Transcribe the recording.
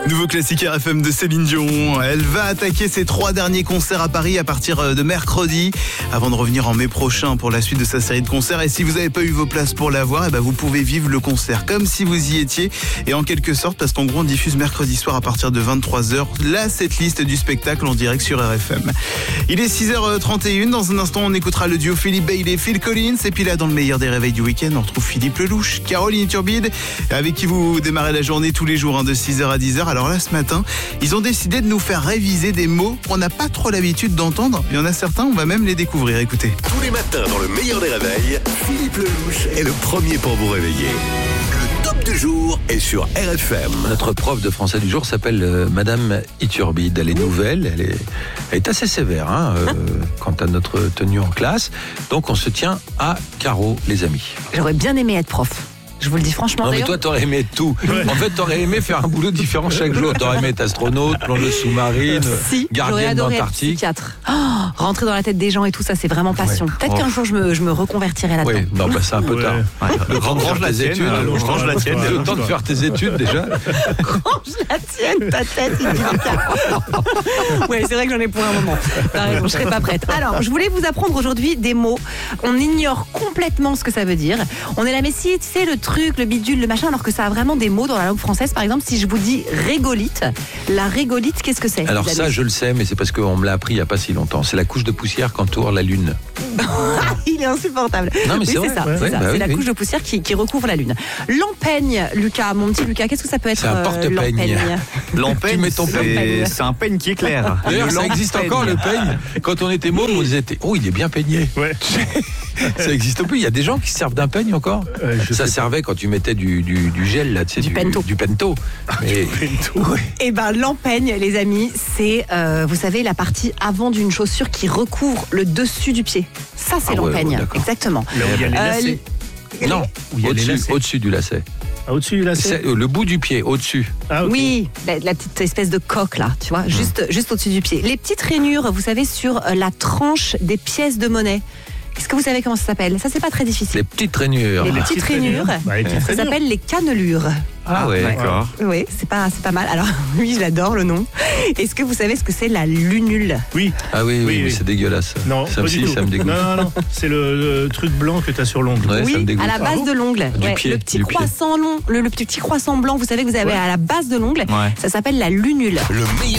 Nouveau classique RFM de Céline Dion. Elle va attaquer ses 3 derniers concerts à Paris à partir de mercredi, avant de revenir en mai prochain pour la suite de sa série de concerts. Et si vous n'avez pas eu vos places pour la voir, vous pouvez vivre le concert comme si vous y étiez. Et en quelque sorte, parce qu'en gros, on diffuse mercredi soir à partir de 23h la setlist du spectacle en direct sur RFM. Il est 6h31. Dans un instant, on écoutera le duo Philippe Bailey, Phil Collins. Et puis là, dans le meilleur des réveils du week-end, on retrouve Philippe Lelouch, Caroline Turbide, avec qui vous démarrez la journée tous les jours de 6h à 10h. Alors là, ce matin, ils ont décidé de nous faire réviser des mots qu'on n'a pas trop l'habitude d'entendre. Il y en a certains, on va même les découvrir. Écoutez. Tous les matins, dans le meilleur des réveils, Philippe Lelouch est le premier pour vous réveiller. Le top du jour est sur RFM. Notre prof de français du jour s'appelle Madame Iturbide. Elle est nouvelle, elle est assez sévère quant à notre tenue en classe. Donc on se tient à carreau, les amis. J'aurais bien aimé être prof. Je vous le dis franchement. Non mais toi t'aurais aimé être tout. En fait t'aurais aimé faire un boulot différent chaque jour. T'aurais aimé être astronaute, plongeuse sous-marine, gardienne d'Antarctique. Psychiatre. Rentrer dans la tête des gens et tout ça, c'est vraiment passion. Ouais. Peut-être qu'un jour je me reconvertirai là-dedans. Oui, non c'est un peu tard. Le temps de faire tes études. Range la tienne. Le temps de faire tes études déjà. Range la tienne, ta tête. Ouais, c'est vrai que j'en ai pour un moment. T'as raison, je serais pas prête. Alors, je voulais vous apprendre aujourd'hui des mots. On ignore complètement ce que ça veut dire. On est là, mais si, tu sais, le truc, le bidule, le machin, alors que ça a vraiment des mots dans la langue française. Par exemple, si je vous dis régolithe, la régolithe, qu'est-ce que c'est? Alors ça, je le sais, mais c'est parce qu'on me l'a appris il n'y a pas si longtemps. C'est la couche de poussière qu'entoure la Lune. Il est insupportable. Non, mais oui, c'est vrai. ça. Ouais, c'est ça. bah C'est oui, la oui. couche de poussière qui recouvre la Lune. L'empeigne, Lucas, mon petit Lucas, qu'est-ce que ça peut être? C'est un porte-peigne. L'empeigne, Tu mets ton c'est un peigne qui éclaire. D'ailleurs, ça existe encore le peigne. Quand on était môme, on disait oh, il est bien peigné. Ouais. Ça existe plus. Il y a des gens qui se servent d'un peigne encore. Ça servait quand tu mettais du gel là, tu sais, Du Pento. Du Pento. Mais... Eh ben, l'empeigne, les amis, c'est, vous savez, la partie avant d'une chaussure qui recouvre le dessus du pied. Ça, c'est l'empeigne. d'accord. Exactement. Là où il y a les lacets. Non, Où il y a les lacets. au-dessus du lacet. Ah, au-dessus du lacet. C'est le bout du pied, au-dessus. Ah, ok. Oui, la petite espèce de coque là, tu vois, juste au-dessus du pied. Les petites rainures, vous savez, sur la tranche des pièces de monnaie. Est-ce que vous savez comment ça s'appelle? Ça, c'est pas très difficile. Les petites rainures. Les petites rainures, Bah, les petites ça rainures. s'appelle les cannelures. Ah ouais, d'accord. Oui, c'est pas mal. Alors, lui, j'adore le nom. Est-ce que vous savez ce que c'est la lunule? Oui. Ah oui, Oui. c'est dégueulasse. Non, ça pas du tout. ça me dégoûte. Non. C'est le truc blanc que tu as sur l'ongle. Ouais, ça me Oui, dégoûte. à la base de l'ongle. Du pied, le petit du pied. croissant long, le petit croissant blanc, vous savez que vous avez à la base de l'ongle. Ouais. Ça s'appelle la lunule. Le meilleur